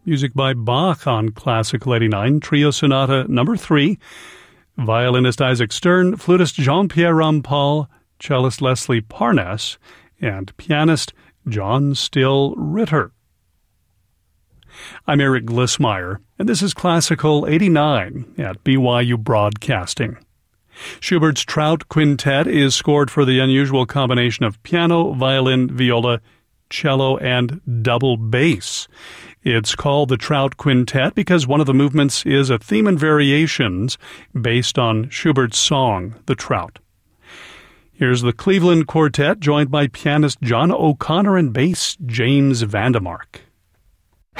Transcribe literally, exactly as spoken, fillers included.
Music by Bach on Classical eighty-nine, Trio Sonata number three. Violinist Isaac Stern, flutist Jean-Pierre Rampal, cellist Leslie Parnass, and pianist John Still Ritter. I'm Eric Glissmeyer, and this is Classical eighty-nine at B Y U Broadcasting. Schubert's Trout Quintet is scored for the unusual combination of piano, violin, viola, cello, and double bass. It's called the Trout Quintet because one of the movements is a theme and variations based on Schubert's song, The Trout. Here's the Cleveland Quartet, joined by pianist John O'Connor and bass James Vandemark.